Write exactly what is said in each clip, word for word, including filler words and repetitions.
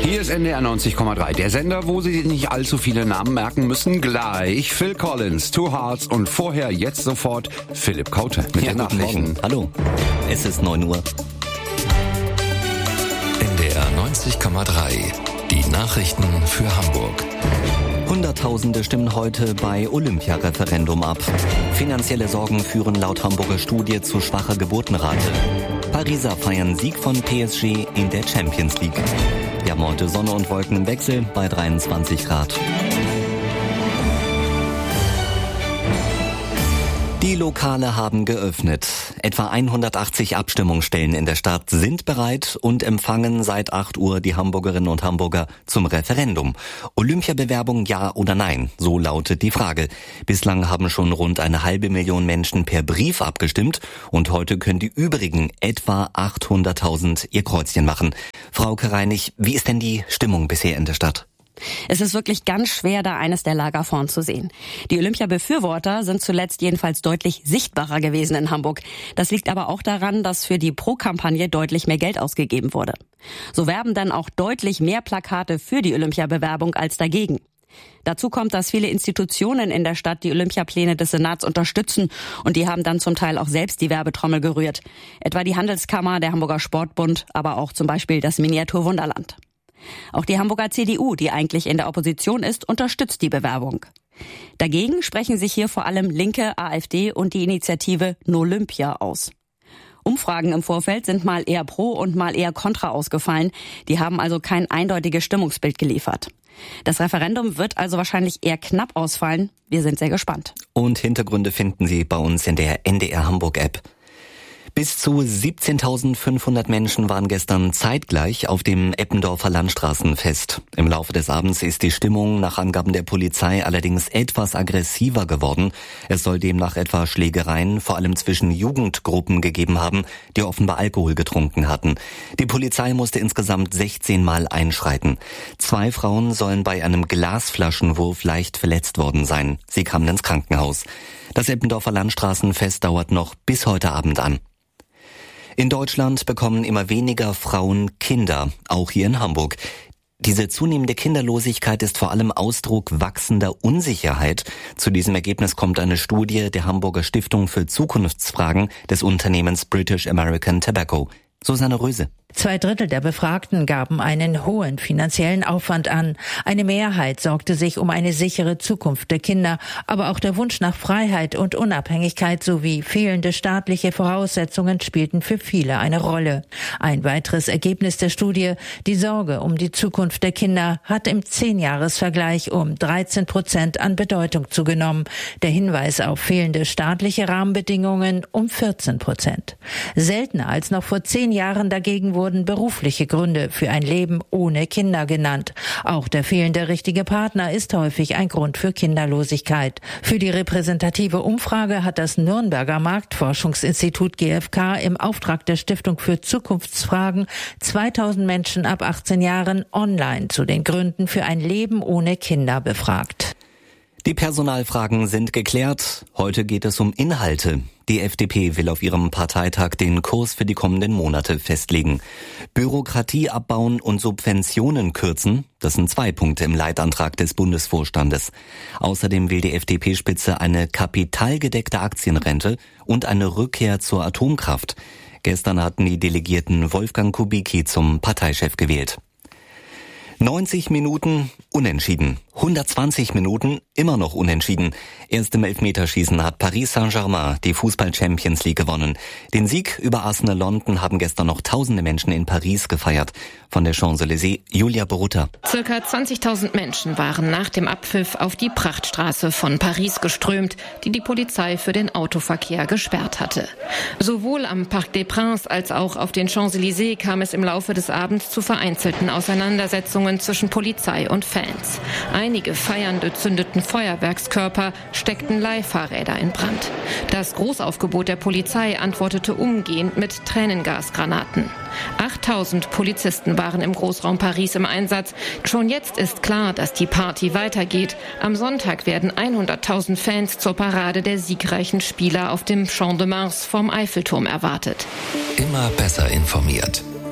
Hier ist N D R neunzig Komma drei, der Sender, wo Sie sich nicht allzu viele Namen merken müssen. Gleich Phil Collins, Two Hearts und vorher jetzt sofort Philipp Kaute mit ja, den Nachrichten. Hallo, es ist neun Uhr. N D R neunzig Komma drei, die Nachrichten für Hamburg. Hunderttausende stimmen heute bei Olympia-Referendum ab. Finanzielle Sorgen führen laut Hamburger Studie zu schwacher Geburtenrate. Pariser feiern Sieg von P S G in der Champions League. Wir haben heute Sonne und Wolken im Wechsel bei dreiundzwanzig Grad. Die Lokale haben geöffnet. Etwa hundertachtzig Abstimmungsstellen in der Stadt sind bereit und empfangen seit acht Uhr die Hamburgerinnen und Hamburger zum Referendum. Olympiabewerbung ja oder nein? So lautet die Frage. Bislang haben schon rund eine halbe Million Menschen per Brief abgestimmt und heute können die übrigen etwa achthunderttausend ihr Kreuzchen machen. Frau Kereinig, wie ist denn die Stimmung bisher in der Stadt? Es ist wirklich ganz schwer, da eines der Lager vorn zu sehen. Die Olympia-Befürworter sind zuletzt jedenfalls deutlich sichtbarer gewesen in Hamburg. Das liegt aber auch daran, dass für die Pro-Kampagne deutlich mehr Geld ausgegeben wurde. So werben dann auch deutlich mehr Plakate für die Olympia-Bewerbung als dagegen. Dazu kommt, dass viele Institutionen in der Stadt die Olympiapläne des Senats unterstützen und die haben dann zum Teil auch selbst die Werbetrommel gerührt. Etwa die Handelskammer, der Hamburger Sportbund, aber auch zum Beispiel das Miniaturwunderland. Auch die Hamburger C D U, die eigentlich in der Opposition ist, unterstützt die Bewerbung. Dagegen sprechen sich hier vor allem Linke, AfD und die Initiative Nolympia aus. Umfragen im Vorfeld sind mal eher pro und mal eher kontra ausgefallen. Die haben also kein eindeutiges Stimmungsbild geliefert. Das Referendum wird also wahrscheinlich eher knapp ausfallen. Wir sind sehr gespannt. Und Hintergründe finden Sie bei uns in der N D R Hamburg App. Bis zu siebzehntausendfünfhundert Menschen waren gestern zeitgleich auf dem Eppendorfer Landstraßenfest. Im Laufe des Abends ist die Stimmung nach Angaben der Polizei allerdings etwas aggressiver geworden. Es soll demnach etwa Schlägereien, vor allem zwischen Jugendgruppen, gegeben haben, die offenbar Alkohol getrunken hatten. Die Polizei musste insgesamt sechzehn Mal einschreiten. Zwei Frauen sollen bei einem Glasflaschenwurf leicht verletzt worden sein. Sie kamen ins Krankenhaus. Das Eppendorfer Landstraßenfest dauert noch bis heute Abend an. In Deutschland bekommen immer weniger Frauen Kinder, auch hier in Hamburg. Diese zunehmende Kinderlosigkeit ist vor allem Ausdruck wachsender Unsicherheit. Zu diesem Ergebnis kommt eine Studie der Hamburger Stiftung für Zukunftsfragen des Unternehmens British American Tobacco. Susanne Röse. Zwei Drittel der Befragten gaben einen hohen finanziellen Aufwand an. Eine Mehrheit sorgte sich um eine sichere Zukunft der Kinder, aber auch der Wunsch nach Freiheit und Unabhängigkeit sowie fehlende staatliche Voraussetzungen spielten für viele eine Rolle. Ein weiteres Ergebnis der Studie, die Sorge um die Zukunft der Kinder, hat im Zehnjahresvergleich um dreizehn Prozent an Bedeutung zugenommen. Der Hinweis auf fehlende staatliche Rahmenbedingungen um vierzehn Prozent. Seltener als noch vor zehn Jahren dagegen wurden berufliche Gründe für ein Leben ohne Kinder genannt. Auch der fehlende richtige Partner ist häufig ein Grund für Kinderlosigkeit. Für die repräsentative Umfrage hat das Nürnberger Marktforschungsinstitut G F K im Auftrag der Stiftung für Zukunftsfragen zweitausend Menschen ab achtzehn Jahren online zu den Gründen für ein Leben ohne Kinder befragt. Die Personalfragen sind geklärt. Heute geht es um Inhalte. Die F D P will auf ihrem Parteitag den Kurs für die kommenden Monate festlegen. Bürokratie abbauen und Subventionen kürzen, das sind zwei Punkte im Leitantrag des Bundesvorstandes. Außerdem will die F D P-Spitze eine kapitalgedeckte Aktienrente und eine Rückkehr zur Atomkraft. Gestern hatten die Delegierten Wolfgang Kubicki zum Parteichef gewählt. neunzig Minuten unentschieden. hundertzwanzig Minuten immer noch unentschieden. Erst im Elfmeterschießen hat Paris Saint-Germain die Fußball-Champions League gewonnen. Den Sieg über Arsenal London haben gestern noch tausende Menschen in Paris gefeiert. Von der Champs-Élysées, Julia Borutta. Circa zwanzigtausend Menschen waren nach dem Abpfiff auf die Prachtstraße von Paris geströmt, die die Polizei für den Autoverkehr gesperrt hatte. Sowohl am Parc des Princes als auch auf den Champs-Élysées kam es im Laufe des Abends zu vereinzelten Auseinandersetzungen zwischen Polizei und Fans. Einige Feiernde zündeten Feuerwerkskörper, steckten Leihfahrräder in Brand. Das Großaufgebot der Polizei antwortete umgehend mit Tränengasgranaten. achttausend Polizisten waren im Großraum Paris im Einsatz. Schon jetzt ist klar, dass die Party weitergeht. Am Sonntag werden hunderttausend Fans zur Parade der siegreichen Spieler auf dem Champ de Mars vom Eiffelturm erwartet. Immer besser informiert. N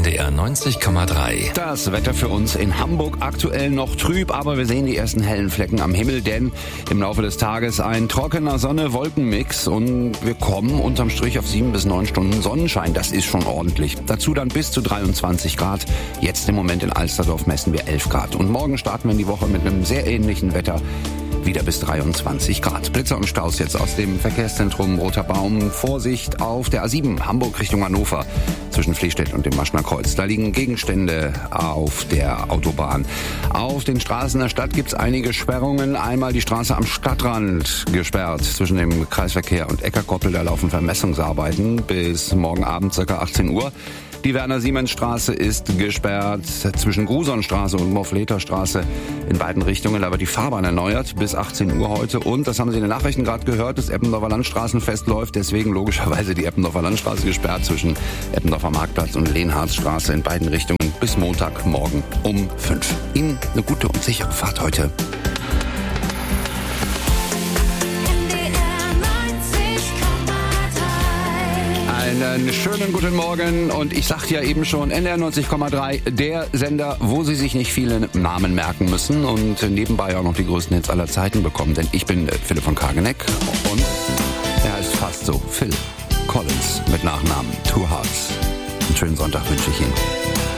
D R neunzig Komma drei. Das Wetter für uns in Hamburg aktuell noch trüb, aber wir sehen die ersten hellen Flecken am Himmel, denn im Laufe des Tages ein trockener Sonne-Wolken-Mix und wir kommen unterm Strich auf sieben bis neun Stunden Sonnenschein. Das ist schon ordentlich. Dazu dann bis zu dreiundzwanzig Grad. Jetzt im Moment in Alsterdorf messen wir elf Grad. Und morgen starten wir in die Woche mit einem sehr ähnlichen Wetter. Wieder bis dreiundzwanzig Grad. Blitzer und Staus jetzt aus dem Verkehrszentrum Roter Baum. Vorsicht auf der A sieben, Hamburg Richtung Hannover, zwischen Fließstedt und dem Maschner Kreuz. Da liegen Gegenstände auf der Autobahn. Auf den Straßen der Stadt gibt's einige Sperrungen. Einmal die Straße am Stadtrand gesperrt zwischen dem Kreisverkehr und Eckerkoppel. Da laufen Vermessungsarbeiten bis morgen Abend ca. achtzehn Uhr. Die Werner-Siemens-Straße ist gesperrt zwischen Grusonstraße und Mofleter-Straße in beiden Richtungen. Da wird die Fahrbahn erneuert bis achtzehn Uhr heute. Und, das haben Sie in den Nachrichten gerade gehört, das Eppendorfer Landstraßenfest läuft. Deswegen logischerweise die Eppendorfer Landstraße gesperrt zwischen Eppendorfer Marktplatz und Lehnhardsstraße in beiden Richtungen bis Montagmorgen um fünf. Ihnen eine gute und sichere Fahrt heute. Einen schönen guten Morgen und ich sagte ja eben schon, N D R neunzig Komma drei, der Sender, wo Sie sich nicht viele Namen merken müssen und nebenbei auch noch die größten Hits aller Zeiten bekommen, denn ich bin Philipp von Kageneck und er heißt fast so, Phil Collins mit Nachnamen Two Hearts. Einen schönen Sonntag wünsche ich Ihnen.